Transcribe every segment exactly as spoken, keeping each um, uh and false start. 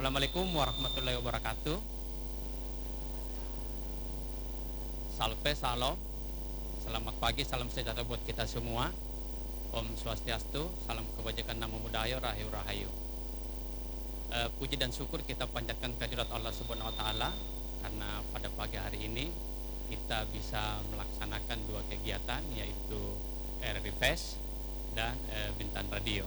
Assalamualaikum warahmatullahi wabarakatuh. Salve, salam. Selamat pagi, salam sejahtera buat kita semua. Om Swastiastu, salam kebajikan, namo buddhaya, rahayu rahayu. E, puji dan syukur kita panjatkan kehadirat Allah Subhanahu wa taala karena pada pagi hari ini kita bisa melaksanakan dua kegiatan, yaitu R R I Fest dan e, Bintan Radio.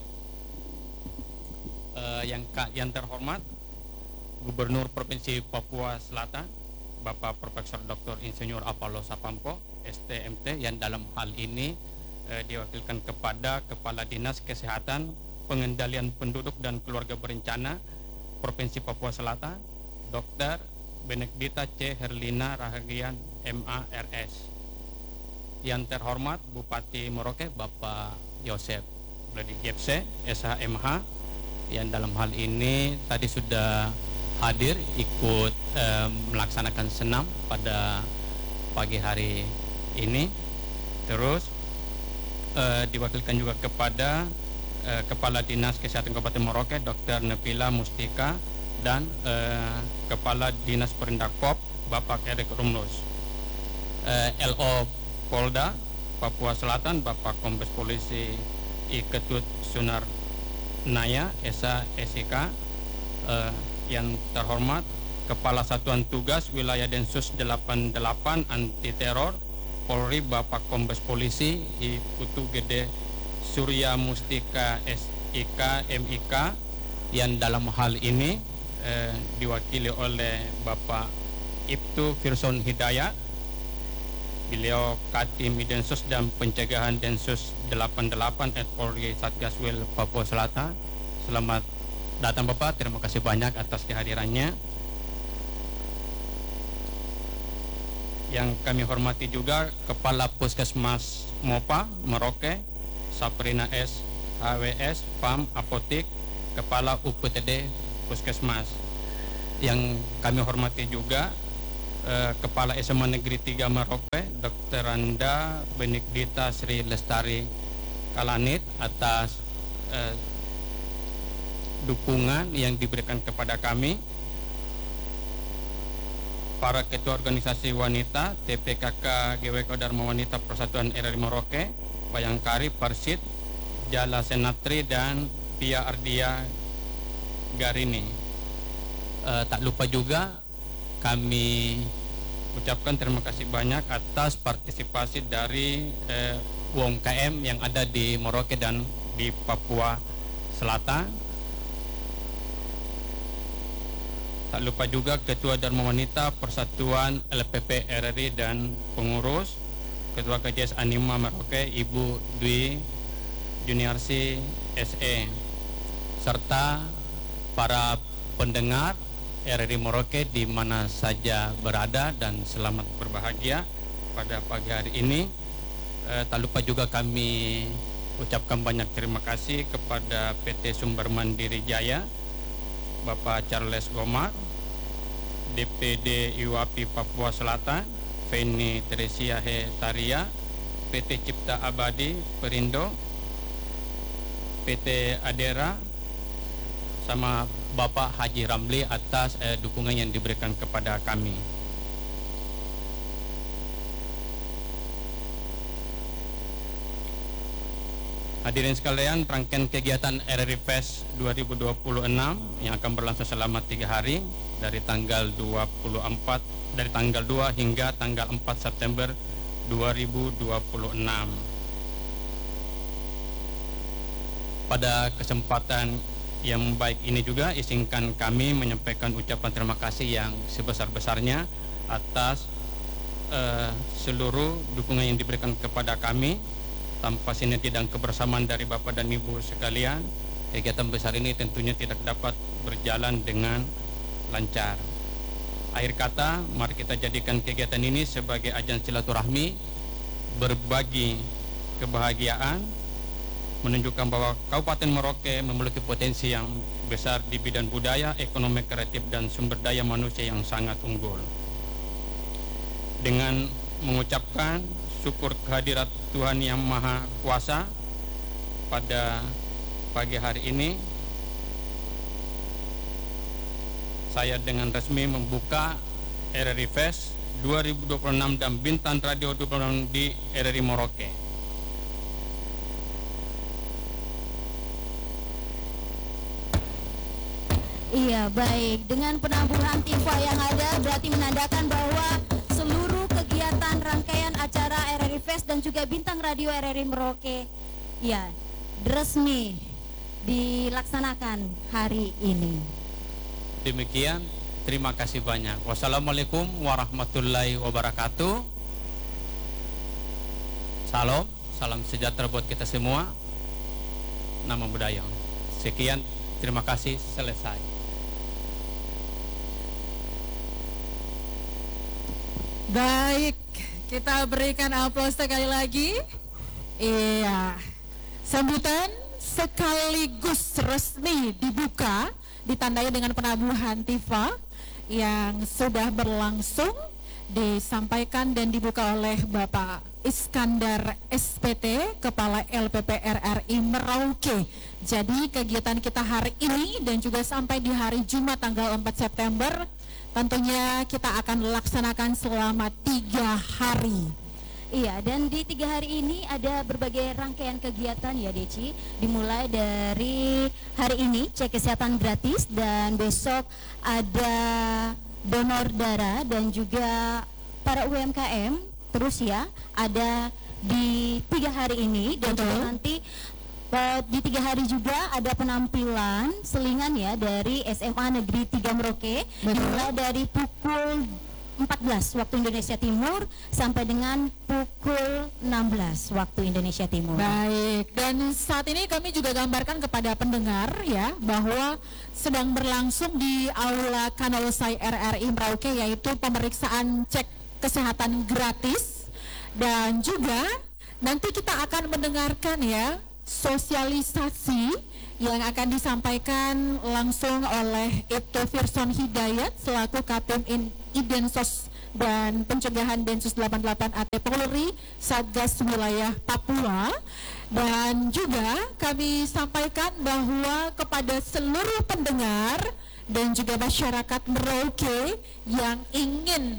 E, yang yang terhormat Gubernur Provinsi Papua Selatan, Bapak Profesor Doktor Insinyur Apollo Sapampo, S T M T, yang dalam hal ini eh, diwakilkan kepada Kepala Dinas Kesehatan, Pengendalian Penduduk dan Keluarga Berencana Provinsi Papua Selatan, Dokter Benedikta C. Herlina Rahagian M A R S. Yang terhormat Bupati Merauke, Bapak Yosef Bledi Gepse, S H M H, yang dalam hal ini tadi sudah hadir ikut eh, melaksanakan senam pada pagi hari ini. Terus eh, diwakilkan juga kepada eh, Kepala Dinas Kesehatan Kabupaten Merauke, Dokter Nabila Mustika, dan eh, Kepala Dinas Perindakop, Bapak Erik Rumlus. eh, L O Polda Papua Selatan, Bapak Kombes Polisi I Ketut Sunar Naya, S A S I K. eh, yang terhormat Kepala Satuan Tugas Wilayah Densus delapan puluh delapan Anti Teror Polri, Bapak Kombes Polisi I Putu Gede Surya Mustika S I K M I K, yang dalam hal ini eh, diwakili oleh Bapak Ibtu Firson Hidayat. Beliau Katim Densus dan Pencegahan Densus delapan puluh delapan at Polri Satgaswil Papua Selatan. Selamat datang Bapak, terima kasih banyak atas kehadirannya. Yang kami hormati juga Kepala Puskesmas Mopa Merauke, Saprina S H W S P A M Apotik, Kepala U P T D Puskesmas. Yang kami hormati juga eh, Kepala S M A Negeri tiga Merauke, Dokter Randa Benedikta Sri Lestari Kalanit, atas eh, dukungan yang diberikan kepada kami. Para ketua organisasi wanita T P K K G W K Dharma Wanita Persatuan R R I Merauke, Bayangkari, Parsit, Jala Senatri, dan Pia Ardia Garini. E, tak lupa juga kami ucapkan terima kasih banyak atas partisipasi dari e, U M K M yang ada di Merauke dan di Papua Selatan. Tak lupa juga Ketua Dharma Wanita Persatuan L P P R R I dan pengurus, Ketua K J S Anima Merauke, Ibu Dwi Juniarsi S E, serta para pendengar R R I Merauke di mana saja berada, dan selamat berbahagia pada pagi hari ini. Eh, tak lupa juga kami ucapkan banyak terima kasih kepada P T Sumber Mandiri Jaya, Bapak Charles Gomar, D P D I W A P I Papua Selatan, Feni Teresia He Taria, P T Cipta Abadi Perindo, P T Adera, sama Bapak Haji Ramli atas eh, dukungan yang diberikan kepada kami. Hadirin sekalian, rangkaian kegiatan R R I Fest dua ribu dua puluh enam yang akan berlangsung selama tiga hari dari tanggal dua puluh empat dari tanggal dua hingga tanggal empat September dua ribu dua puluh enam. Pada kesempatan yang baik ini juga izinkan kami menyampaikan ucapan terima kasih yang sebesar-besarnya atas uh, seluruh dukungan yang diberikan kepada kami. Tanpa sinergi dan kebersamaan dari Bapak dan Ibu sekalian, kegiatan besar ini tentunya tidak dapat berjalan dengan lancar. Akhir kata, mari kita jadikan kegiatan ini sebagai ajang silaturahmi, berbagi kebahagiaan, menunjukkan bahwa Kabupaten Merauke memiliki potensi yang besar di bidang budaya, ekonomi kreatif, dan sumber daya manusia yang sangat unggul. Dengan mengucapkan syukur kehadirat Tuhan Yang Maha Kuasa pada pagi hari ini, saya dengan resmi membuka R R I Fest dua ribu dua puluh enam dan Bintang Radio dua puluh enam di R R I Merauke. Iya, baik. Dengan penambuhan tifa yang ada berarti menandakan bahwa seluruh kegiatan rangkaian acara R R I Fest dan juga Bintang Radio R R I Merauke ya resmi dilaksanakan hari ini. Demikian, terima kasih banyak. Wassalamualaikum warahmatullahi wabarakatuh. Salam, salam sejahtera buat kita semua. Nama budaya. Sekian, terima kasih, selesai. Baik, kita berikan aplaus sekali lagi. Iya, sambutan sekaligus resmi dibuka, ditandai dengan penabuhan tifa yang sudah berlangsung, disampaikan dan dibuka oleh Bapak Iskandar S P T, Kepala L P P R R I Merauke. Jadi kegiatan kita hari ini dan juga sampai di hari Jumat tanggal empat September tentunya kita akan laksanakan selama tiga hari. Iya, dan di tiga hari ini ada berbagai rangkaian kegiatan ya Deci. Dimulai dari hari ini cek kesehatan gratis, dan besok ada donor darah dan juga para U M K M. Terus ya ada di tiga hari ini, dan juga nanti uh, di tiga hari juga ada penampilan selingan ya dari S M A Negeri tiga Merauke. Dimulai dari pukul empat belas waktu Indonesia Timur sampai dengan pukul enam belas waktu Indonesia Timur. Baik, dan saat ini kami juga gambarkan kepada pendengar ya bahwa sedang berlangsung di Aula Kanalsai R R I Merauke yaitu pemeriksaan cek kesehatan gratis, dan juga nanti kita akan mendengarkan ya sosialisasi yang akan disampaikan langsung oleh Ibtu Firson Hidayat selaku Kapten in Idensos dan Pencegahan Densus delapan puluh delapan A T Polri Satgas Wilayah Papua. Dan juga kami sampaikan bahwa kepada seluruh pendengar dan juga masyarakat Merauke yang ingin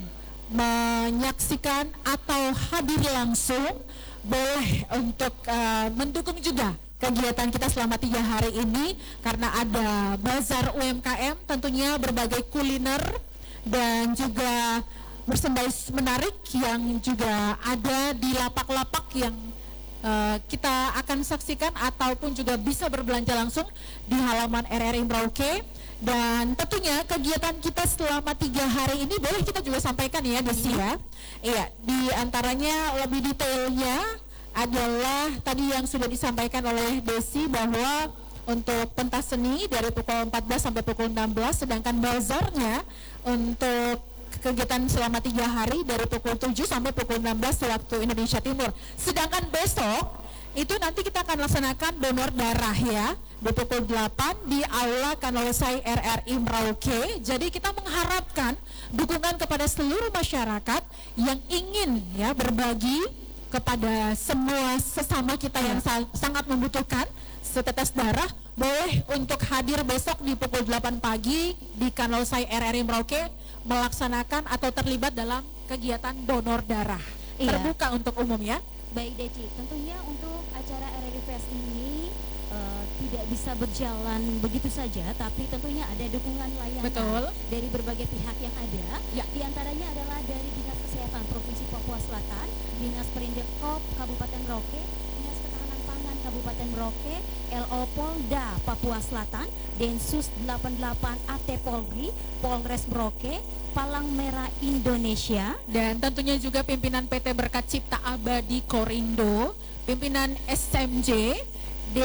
menyaksikan atau hadir langsung, boleh untuk uh, mendukung juga kegiatan kita selama tiga hari ini, karena ada bazar U M K M, tentunya berbagai kuliner dan juga merchandise menarik yang juga ada di lapak-lapak yang uh, kita akan saksikan ataupun juga bisa berbelanja langsung di halaman R R I Merauke. Dan tentunya kegiatan kita selama tiga hari ini boleh kita juga sampaikan ya Desi ya. Iya, di antaranya lebih detailnya adalah tadi yang sudah disampaikan oleh Desi bahwa untuk pentas seni dari pukul empat belas sampai pukul enam belas, sedangkan bazarnya untuk kegiatan selama tiga hari dari pukul tujuh sampai pukul enam belas waktu Indonesia Timur. Sedangkan besok itu nanti kita akan laksanakan donor darah ya di pukul delapan di Aula Kanalsai R R I Merauke. Jadi kita mengharapkan dukungan kepada seluruh masyarakat yang ingin ya berbagi kepada semua sesama kita yang sa- sangat membutuhkan setetes darah, boleh untuk hadir besok di pukul delapan pagi di Kanalsai R R I Merauke melaksanakan atau terlibat dalam kegiatan donor darah. Iya. Terbuka untuk umum ya. Baik Deci, tentunya untuk acara R R I Fest ini uh, tidak bisa berjalan begitu saja, tapi tentunya ada dukungan layanan Betul. dari berbagai pihak yang ada. Ya. Di antaranya adalah dari Dinas Kesehatan Provinsi Papua Selatan, Dinas Perindekop Kabupaten Merauke, Dinas Ketahanan Pangan Kabupaten Merauke, L O Polda Papua Selatan, Densus delapan puluh delapan A T Polri, Polres Merauke, Palang Merah Indonesia, dan tentunya juga pimpinan P T Berkat Cipta Abadi Korindo, pimpinan S M J, D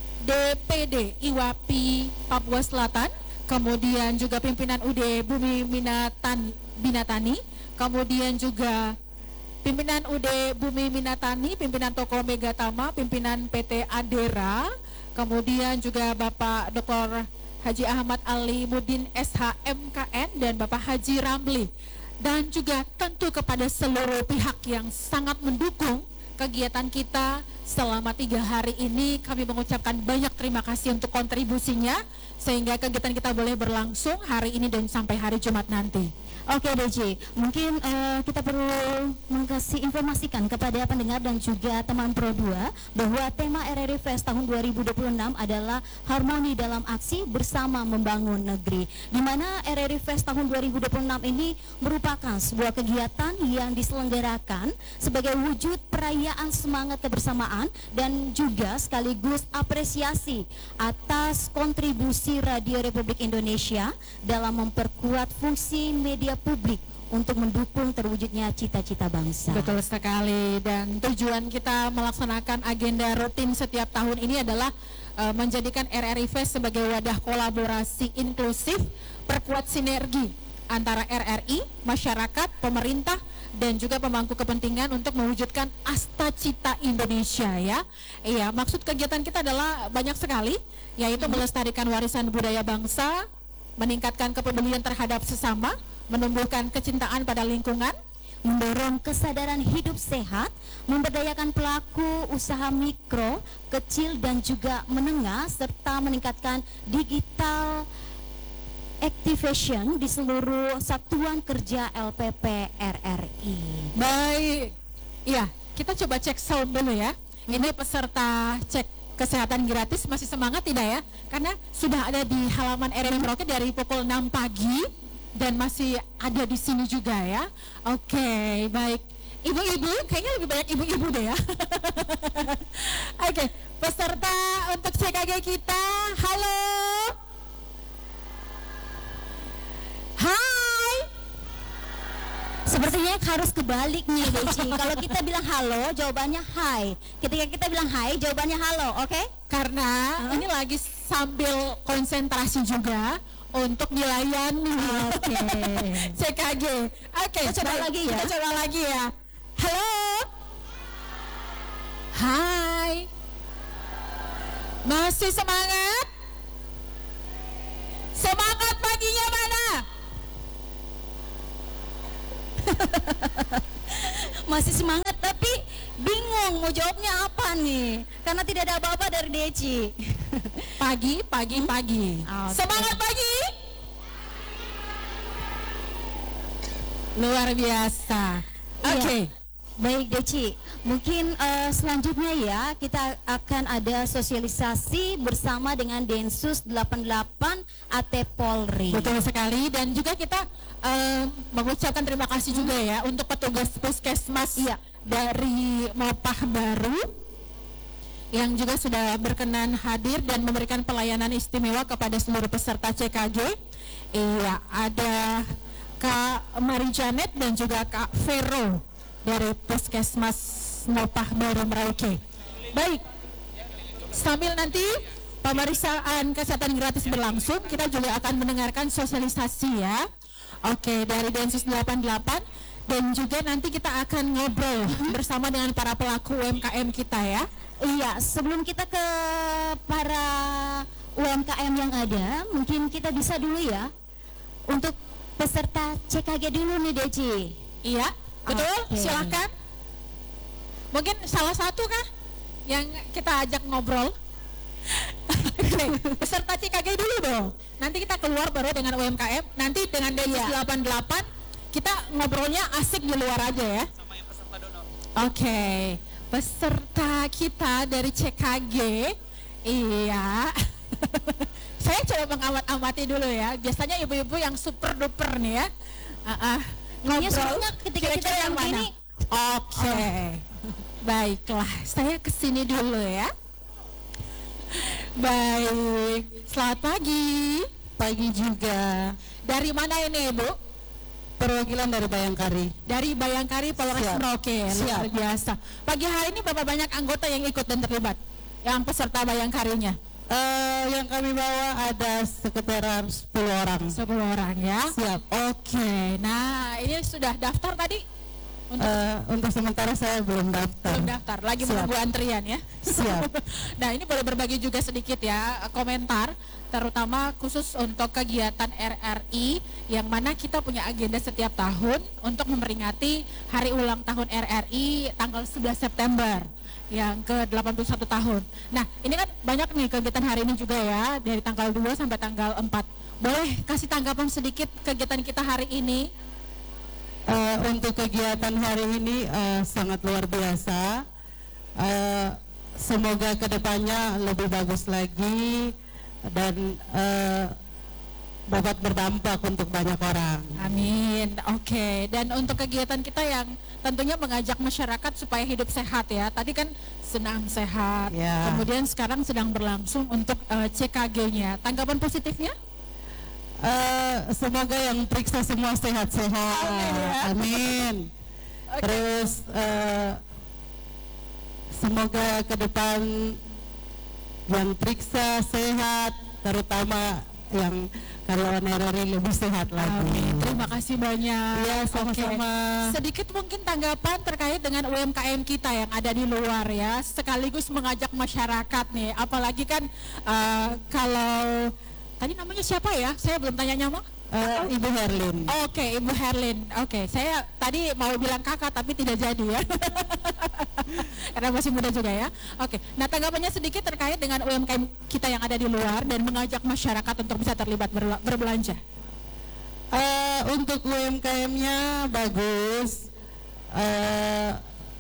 P D Iwapi Papua Selatan, kemudian juga pimpinan U D Bumi Minatan, Binatani, kemudian juga pimpinan U D Bumi Minatani, pimpinan Toko Megatama, pimpinan P T Adera, kemudian juga Bapak Doktor Haji Ahmad Ali Mudin S H M K N dan Bapak Haji Ramli, dan juga tentu kepada seluruh pihak yang sangat mendukung kegiatan kita selama tiga hari ini. Kami mengucapkan banyak terima kasih untuk kontribusinya sehingga kegiatan kita boleh berlangsung hari ini dan sampai hari Jumat nanti. Oke D J, mungkin uh, kita perlu mengasih informasikan kepada pendengar dan juga teman Pro dua bahwa tema R R I Fest tahun dua ribu dua puluh enam adalah Harmoni dalam Aksi Bersama Membangun Negeri, di mana R R I Fest tahun dua ribu dua puluh enam ini merupakan sebuah kegiatan yang diselenggarakan sebagai wujud perayaan semangat kebersamaan dan juga sekaligus apresiasi atas kontribusi Radio Republik Indonesia dalam memperkuat fungsi media publik untuk mendukung terwujudnya cita-cita bangsa. Betul sekali, dan tujuan kita melaksanakan agenda rutin setiap tahun ini adalah uh, menjadikan R R I Fest sebagai wadah kolaborasi inklusif, perkuat sinergi antara R R I, masyarakat, pemerintah, dan juga pemangku kepentingan untuk mewujudkan asta cita Indonesia ya. Iya, maksud kegiatan kita adalah banyak sekali, yaitu melestarikan warisan budaya bangsa, meningkatkan kepedulian terhadap sesama, menumbuhkan kecintaan pada lingkungan, mendorong kesadaran hidup sehat, memberdayakan pelaku usaha mikro, kecil dan juga menengah, serta meningkatkan digital activation di seluruh satuan kerja L P P R R I. Baik, iya kita coba cek sound dulu ya. Ini peserta cek kesehatan gratis masih semangat tidak ya? Karena sudah ada di halaman R R I Merauke dari pukul enam pagi dan masih ada di sini juga ya. Oke, baik. Ibu-ibu, kayaknya lebih banyak ibu-ibu deh ya. Oke, peserta untuk C K G kita, halo. Hai. Sepertinya harus kebalik nih Deci. Kalau kita bilang halo, jawabannya hai. Ketika kita bilang hai, jawabannya halo, oke? Okay? Karena uh-huh. ini lagi sambil konsentrasi juga untuk dilayani. Oke. Okay. C K G. Oke, okay, kita coba lagi ya. Kita coba lagi ya. Halo. Hai. Masih semangat? Semangat paginya mana? Masih semangat tapi bingung mau jawabnya apa nih, karena tidak ada apa-apa dari Deci. Pagi, pagi, pagi. Okay. Semangat pagi. Luar biasa. Oke. Okay. Ya. Baik Deci, mungkin uh, selanjutnya ya kita akan ada sosialisasi bersama dengan Densus delapan puluh delapan A T Polri. Betul sekali, dan juga kita uh, mengucapkan terima kasih juga ya untuk petugas puskesmas ya dari Mopah Baru yang juga sudah berkenan hadir dan memberikan pelayanan istimewa kepada seluruh peserta C K G. Iya, ada Kak Mari Janet dan juga Kak Vero dari Puskesmas Mopah Baru Merauke. Baik, sambil nanti pemeriksaan kesehatan gratis berlangsung, kita juga akan mendengarkan sosialisasi ya. Oke, dari Densus delapan puluh delapan, dan juga nanti kita akan ngobrol bersama dengan para pelaku U M K M kita ya. Iya, sebelum kita ke para U M K M yang ada, mungkin kita bisa dulu ya untuk peserta C K G dulu nih Deci. Iya, betul, okay. Silakan. Mungkin salah satu kah yang kita ajak ngobrol? Oke, peserta C K G dulu dong. Nanti kita keluar baru dengan U M K M. Nanti dengan Densus iya. delapan puluh delapan kita ngobrolnya asik di luar aja ya. Sama yang peserta donor. Oke, okay. Peserta kita dari C K G, iya. Saya coba mengamat-amati dulu ya. Biasanya ibu-ibu yang super duper nih ya. Uh -uh. Ngobrol ketika kita yang mana? Oke, okay. Baiklah, saya kesini dulu ya. Baik, selamat pagi. Pagi juga. Dari mana ini Ibu? Perwakilan dari Bayangkari. Dari Bayangkari, Polres Merauke, luar biasa. Pagi hari ini berapa banyak anggota yang ikut dan terlibat? Yang peserta Bayangkarinya? Uh, yang kami bawa ada sekitar sepuluh orang. sepuluh orang ya. Siap. Oke, nah ini sudah daftar tadi? Untuk, Eh, untuk sementara saya belum daftar. belum daftar, lagi Siap. menunggu antrian ya. Siap. Nah, ini boleh berbagi juga sedikit ya eh, komentar, terutama khusus untuk kegiatan R R I yang mana kita punya agenda setiap tahun untuk memperingati hari ulang tahun R R I tanggal sebelas September yang ke delapan puluh satu tahun. Nah, ini kan banyak nih kegiatan hari ini juga ya, dari tanggal dua sampai tanggal empat. Boleh kasih tanggapan sedikit kegiatan kita hari ini? Eh, untuk kegiatan hari ini eh, sangat luar biasa. Eh, semoga kedepannya lebih bagus lagi dan eh, dapat berdampak untuk banyak orang. Amin. Oke. Dan untuk kegiatan kita yang tentunya mengajak masyarakat supaya hidup sehat ya. Tadi kan senam sehat. Ya. Kemudian sekarang sedang berlangsung untuk eh, C K G-nya. Tanggapan positifnya? Eh, semoga yang periksa semua sehat-sehat. Amin, ya. Amin. Oke. Terus eh, semoga ke depan yang periksa sehat, terutama yang karyawan R R I lebih sehat lagi. Amin. Terima kasih banyak. Iya, sama-sama. Oke. Sedikit mungkin tanggapan terkait dengan U M K M kita yang ada di luar ya, sekaligus mengajak masyarakat nih. Apalagi kan eh, kalau tadi namanya siapa ya? Saya belum tanya nama. Eh, Ibu Herlin. Oke, Ibu Herlin. Oke, saya tadi mau bilang kakak tapi tidak jadi ya. Karena masih muda juga ya. Oke, nah tanggapannya sedikit terkait dengan U M K M kita yang ada di luar dan mengajak masyarakat untuk bisa terlibat berla- berbelanja. Eh, untuk U M K M-nya bagus. Eh,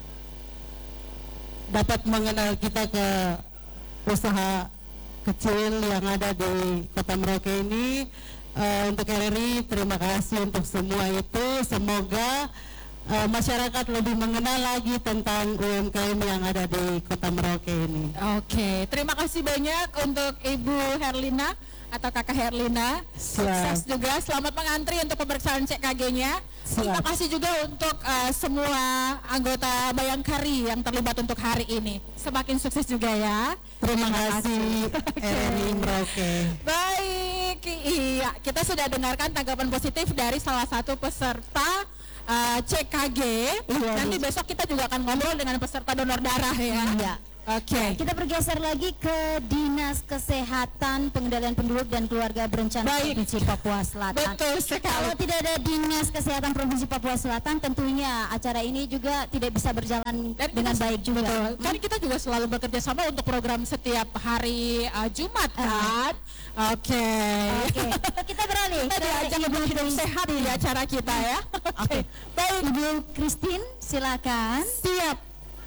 dapat mengenal kita ke usaha kecil yang ada di Kota Merauke ini. Uh, untuk R R I terima kasih untuk semua itu. Semoga uh, masyarakat lebih mengenal lagi tentang U M K M yang ada di Kota Merauke ini. Oke, terima kasih banyak untuk Ibu Herlina atau Kakak Herlina. Sukses juga, selamat mengantri untuk pemeriksaan C K G-nya. Terima kasih juga untuk uh, semua anggota Bayangkari yang terlibat untuk hari ini. Semakin sukses juga ya. Terima kasih R R I Merauke. Baik, iya kita sudah dengarkan tanggapan positif dari salah satu peserta uh, C K G. Iya, Nanti besok kita juga akan ngobrol dengan peserta donor darah ya. Iya. Oke. Kita bergeser lagi ke Dinas Kesehatan Pengendalian Penduduk dan Keluarga Berencana Baik. Provinsi Papua Selatan. Betul Kalau sekali. tidak ada Dinas Kesehatan Provinsi Papua Selatan, tentunya acara ini juga tidak bisa berjalan Dan dengan kita- baik juga. Betul. Kan kita juga selalu bekerja sama untuk program setiap hari uh, Jumat kan. Oke. Oke, kita beralih Kita ke diajak Ibu untuk hidup sehat di acara kita ya. Oke, baik Ibu Christine, silakan. Siap.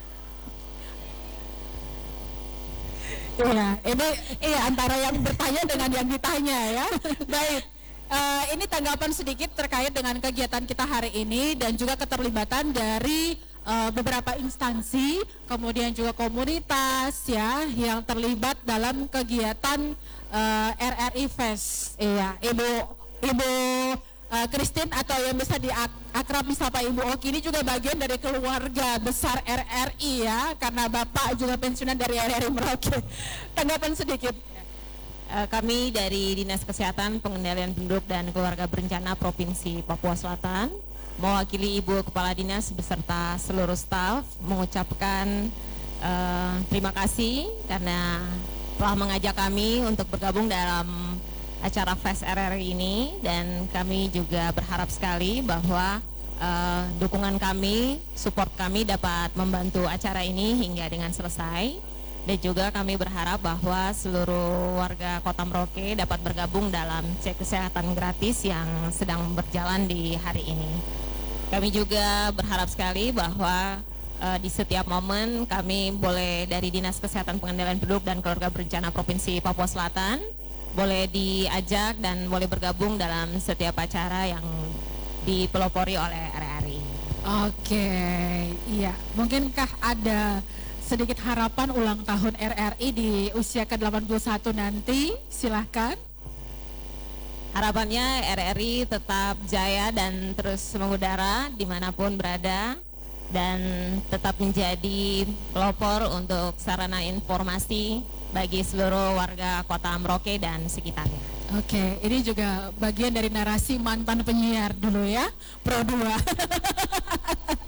Iya, ini iya antara yang bertanya dengan yang ditanya ya. Baik. Eh, ini tanggapan sedikit terkait dengan kegiatan kita hari ini dan juga keterlibatan dari eh, beberapa instansi, kemudian juga komunitas ya yang terlibat dalam kegiatan eh, R R I Fest. Iya, Ibu Ibu eh, Christine atau yang bisa diakrab disapa Ibu Oki ini juga bagian dari keluarga besar R R I ya, karena Bapak juga pensiunan dari R R I Merauke. Tanggapan sedikit. Eh, Kami dari Dinas Kesehatan Pengendalian Penduduk dan Keluarga Berencana Provinsi Papua Selatan mewakili Ibu Kepala Dinas beserta seluruh staf mengucapkan eh, terima kasih karena telah mengajak kami untuk bergabung dalam acara Fest R R I ini, dan kami juga berharap sekali bahwa eh, dukungan kami, support kami dapat membantu acara ini hingga dengan selesai. Dan juga kami berharap bahwa seluruh warga Kota Merauke dapat bergabung dalam cek kesehatan gratis yang sedang berjalan di hari ini. Kami juga berharap sekali bahwa eh, di setiap momen kami boleh dari Dinas Kesehatan Pengendalian Penduduk dan Keluarga Berencana Provinsi Papua Selatan boleh diajak dan boleh bergabung dalam setiap acara yang dipelopori oleh R R I. Oke, iya. Mungkinkah ada sedikit harapan ulang tahun R R I di usia ke delapan puluh satu nanti? Silahkan. Harapannya R R I tetap jaya dan terus mengudara dimanapun berada, dan tetap menjadi pelopor untuk sarana informasi bagi seluruh warga Kota Merauke dan sekitarnya. Oke, ini juga bagian dari narasi mantan penyiar dulu ya, Pro dua.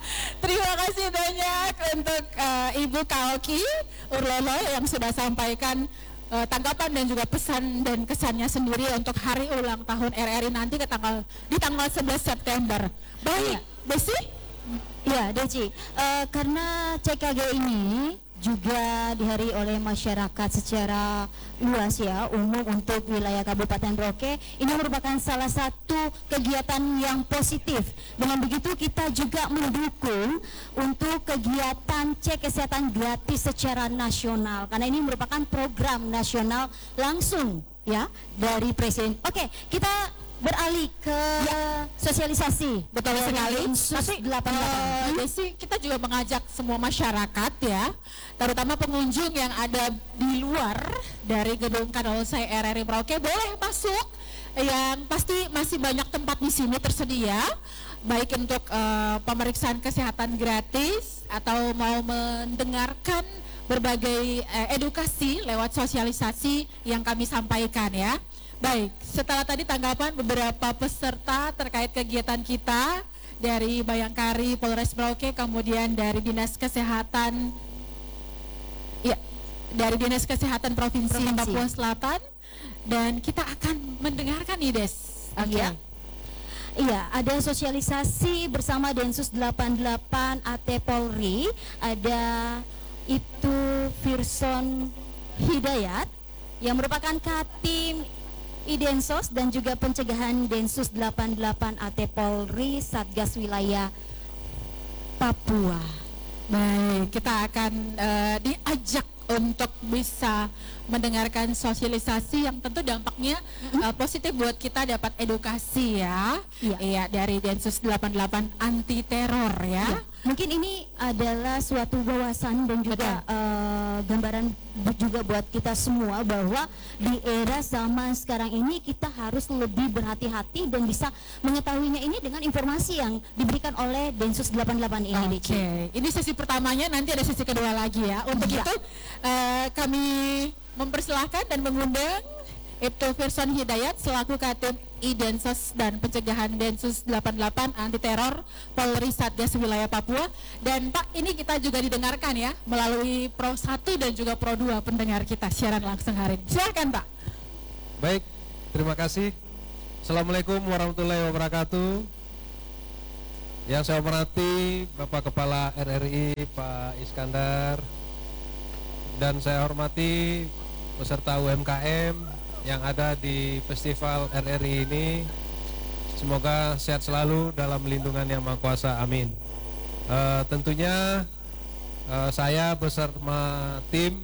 Terima kasih banyak untuk uh, Ibu Kaoki Urlono yang sudah sampaikan uh, tanggapan dan juga pesan dan kesannya sendiri untuk hari ulang tahun R R I nanti ke tanggal di tanggal sebelas September. Baik, Desi? Ya, Deci, eh, karena C K G ini juga dihadiri oleh masyarakat secara luas ya, umum untuk wilayah Kabupaten Merauke. Ini merupakan salah satu kegiatan yang positif. Dengan begitu kita juga mendukung untuk kegiatan cek kesehatan gratis secara nasional, karena ini merupakan program nasional langsung ya dari Presiden. Oke, kita beralih ke sosialisasi. Betul sekali. Tapi delapan uh, Desi, kita juga mengajak semua masyarakat ya, terutama pengunjung yang ada di luar dari gedung Kanalosai R R I Merauke boleh masuk. Yang pasti masih banyak tempat di sini tersedia, baik untuk uh, pemeriksaan kesehatan gratis atau mau mendengarkan berbagai uh, edukasi lewat sosialisasi yang kami sampaikan ya. Baik, setelah tadi tanggapan beberapa peserta terkait kegiatan kita dari Bayangkari Polres Merauke, kemudian dari Dinas Kesehatan, ya, dari Dinas Kesehatan Provinsi, Provinsi. Papua Selatan, dan kita akan mendengarkan nih Des. Oke. Iya. Iya, ada sosialisasi bersama Densus delapan puluh delapan A T Polri, ada itu Firson Hidayat yang merupakan Katim Idensos dan juga pencegahan Densus delapan puluh delapan A T Polri Satgas Wilayah Papua. Baik, kita akan uh, diajak untuk bisa mendengarkan sosialisasi yang tentu dampaknya uh, positif buat kita, dapat edukasi ya. Iya. Iya, dari Densus delapan puluh delapan anti teror ya. Ya, mungkin ini adalah suatu wawasan dan juga uh, gambaran bu- juga buat kita semua bahwa di era zaman sekarang ini kita harus lebih berhati-hati dan bisa mengetahuinya ini dengan informasi yang diberikan oleh Densus delapan puluh delapan ini. Oke, Deci. ini sesi pertamanya, nanti ada sesi kedua lagi ya. Untuk Iya. itu eh, kami mempersilahkan dan mengundang Ibtu Firson Hidayat selaku Katim Idensos dan pencegahan Densus delapan puluh delapan anti teror Polri Satgas Wilayah Papua. Dan Pak, ini kita juga didengarkan ya melalui Pro satu dan juga Pro dua pendengar kita siaran langsung hari ini. Silakan Pak. Baik, terima kasih. Assalamualaikum warahmatullahi wabarakatuh. Yang saya hormati Bapak Kepala R R I Pak Iskandar, dan saya hormati peserta U M K M yang ada di festival R R I ini. Semoga sehat selalu dalam lindungan Yang Maha Kuasa, amin. Uh, tentunya uh, saya bersama tim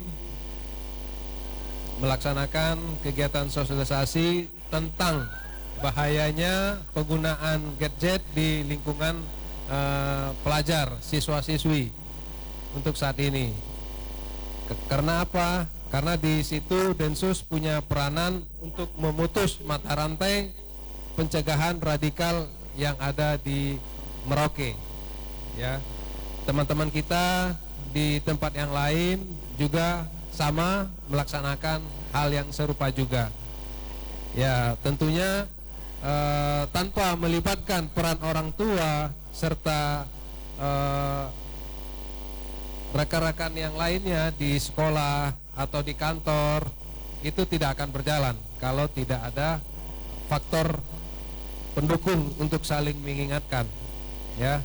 melaksanakan kegiatan sosialisasi tentang bahayanya penggunaan gadget di lingkungan uh, pelajar, siswa-siswi untuk saat ini. Ke- karena apa? Karena di situ Densus punya peranan untuk memutus mata rantai pencegahan radikal yang ada di Merauke. Ya, teman-teman kita di tempat yang lain juga sama melaksanakan hal yang serupa juga. Ya, tentunya eh, tanpa melibatkan peran orang tua serta eh, rekan-rekan yang lainnya di sekolah atau di kantor, itu tidak akan berjalan kalau tidak ada faktor pendukung untuk saling mengingatkan. Ya,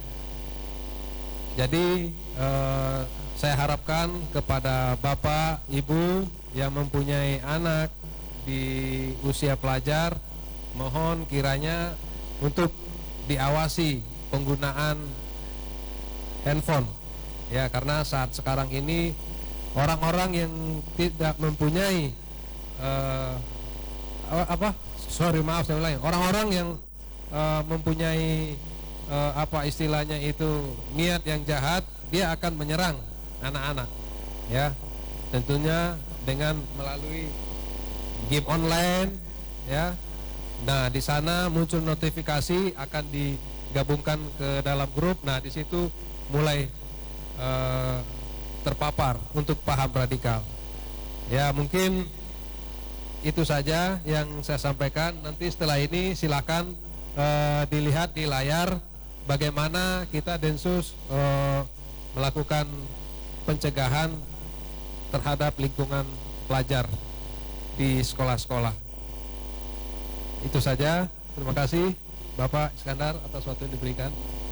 jadi eh, saya harapkan kepada Bapak, Ibu yang mempunyai anak di usia pelajar, mohon kiranya untuk diawasi penggunaan handphone. Ya, karena saat sekarang ini orang-orang yang tidak mempunyai uh, apa? Sorry, maaf saya ulangi. Orang-orang yang uh, mempunyai uh, apa istilahnya itu niat yang jahat, dia akan menyerang anak-anak. Ya, tentunya dengan melalui game online. Ya, nah di sana muncul notifikasi akan digabungkan ke dalam grup. Nah di situ mulai uh, terpapar untuk paham radikal. Ya, mungkin itu saja yang saya sampaikan. Nanti setelah ini silakan uh, dilihat di layar bagaimana kita Densus eh, melakukan pencegahan terhadap lingkungan pelajar di sekolah-sekolah. Itu saja. Terima kasih Bapak Iskandar atas waktu yang diberikan.